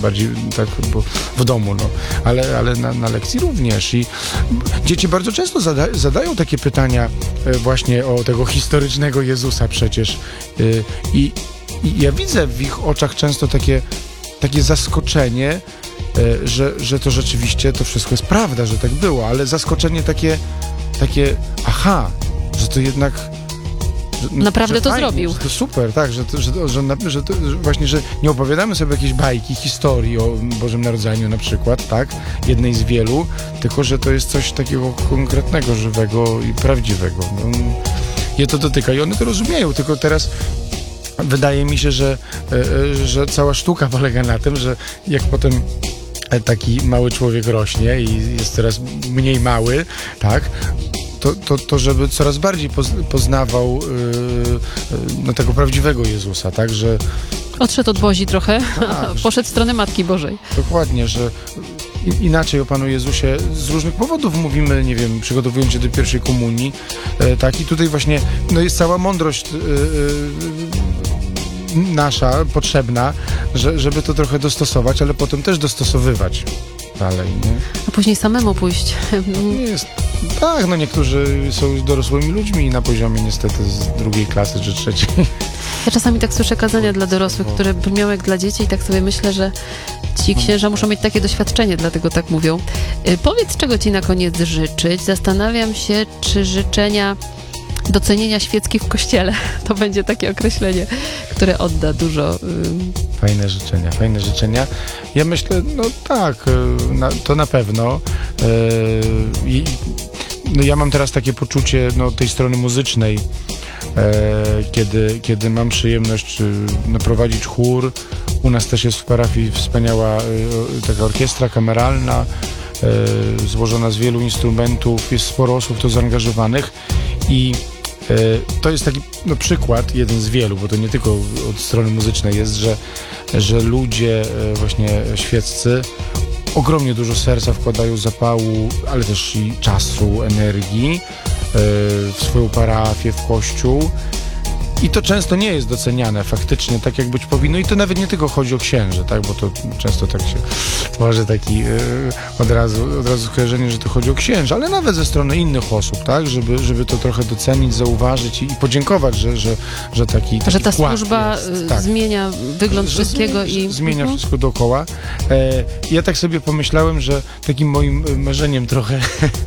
bardziej tak w domu, no. Ale na lekcji również. I dzieci bardzo często zadają takie pytania właśnie o tego historycznego Jezusa przecież. I ja widzę w ich oczach często takie zaskoczenie, że to rzeczywiście to wszystko jest prawda, że tak było, ale zaskoczenie takie aha, że to jednak naprawdę to fajnie, zrobił. Że to super, tak, że właśnie, że nie opowiadamy sobie jakiejś bajki, historii o Bożym Narodzeniu na przykład, tak, jednej z wielu, tylko że to jest coś takiego konkretnego, żywego i prawdziwego. No, je to dotyka i one to rozumieją, tylko teraz wydaje mi się, że cała sztuka polega na tym, że jak potem taki mały człowiek rośnie i jest coraz mniej mały, tak, to żeby coraz bardziej poznawał tego prawdziwego Jezusa, tak, że... Odszedł od Bozi trochę, poszedł w stronę Matki Bożej. Dokładnie, że inaczej o Panu Jezusie z różnych powodów mówimy, nie wiem, przygotowując się do pierwszej komunii, tak, i tutaj właśnie jest cała mądrość nasza, potrzebna, żeby to trochę dostosować, ale potem też dostosowywać dalej, nie? A później samemu pójść. Nie jest... Tak, niektórzy są już dorosłymi ludźmi na poziomie niestety z drugiej klasy czy trzeciej. Ja czasami tak słyszę kazania dla dorosłych, które brzmią jak dla dzieci i tak sobie myślę, że ci księża muszą mieć takie doświadczenie, dlatego tak mówią. Powiedz, czego ci na koniec życzyć. Zastanawiam się, czy życzenia docenienia świecki w kościele to będzie takie określenie, które odda dużo. Fajne życzenia. Ja myślę, tak, to na pewno. Ja mam teraz takie poczucie tej strony muzycznej, kiedy mam przyjemność prowadzić chór. U nas też jest w parafii wspaniała taka orkiestra kameralna, złożona z wielu instrumentów, jest sporo osób w to zaangażowanych i to jest taki przykład, jeden z wielu, bo to nie tylko od strony muzycznej jest, że ludzie właśnie świeccy ogromnie dużo serca wkładają, zapału, ale też i czasu, energii w swoją parafię, w kościół. I to często nie jest doceniane faktycznie tak, jak być powinno. I to nawet nie tylko chodzi o księży, tak? Bo to często tak się tworzy taki od razu skojarzenie, że to chodzi o księży, ale nawet ze strony innych osób, tak? Żeby to trochę docenić, zauważyć i podziękować, że taki że ta wkład służba jest, tak. zmienia wygląd wszystkiego i... Zmienia wszystko dookoła. Ja tak sobie pomyślałem, że takim moim marzeniem trochę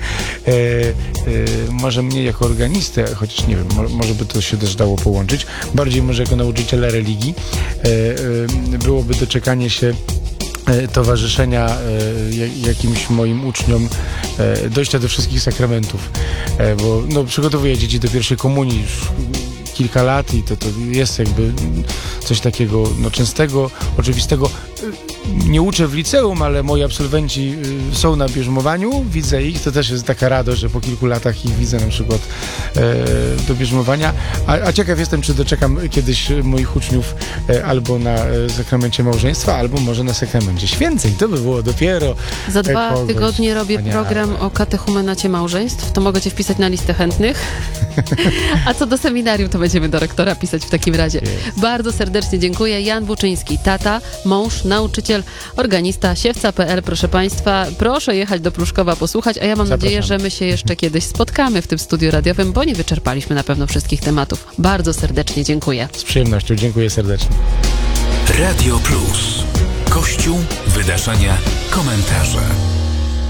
może mnie jako organistę, chociaż nie wiem, może by to się też dało połączyć, bardziej może jako nauczyciela religii, byłoby doczekanie się towarzyszenia jakimś moim uczniom dojścia do wszystkich sakramentów, bo przygotowuję dzieci do pierwszej komunii już kilka lat i to jest jakby coś takiego częstego, oczywistego. Nie uczę w liceum, ale moi absolwenci są na bierzmowaniu, widzę ich, to też jest taka radość, że po kilku latach ich widzę na przykład do bierzmowania, a ciekaw jestem, czy doczekam kiedyś moich uczniów albo na sakramencie małżeństwa, albo może na sakramencie święceń, to by było dopiero Za 2 tygodnie robię program o katechumenacie małżeństw, to mogę cię wpisać na listę chętnych, a co do seminarium, to będziemy do rektora pisać w takim razie. Bardzo serdecznie dziękuję. Jan Buczyński, tata, mąż, nauczyciel, organista, siewca.pl, proszę Państwa. Proszę jechać do Pruszkowa posłuchać, a ja mam nadzieję, że my się jeszcze kiedyś spotkamy w tym studiu radiowym, bo nie wyczerpaliśmy na pewno wszystkich tematów. Bardzo serdecznie dziękuję. Z przyjemnością, dziękuję serdecznie. Radio Plus. Kościół, wydarzenia, komentarze.